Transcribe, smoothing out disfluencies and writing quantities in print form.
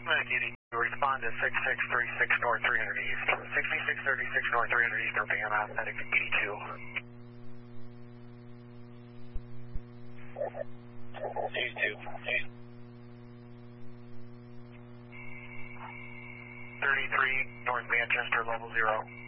Getting to respond to 6636 North 300 East. 6636 North 300 East, RPM aesthetic 82. 82. 33 North Manchester, level 0.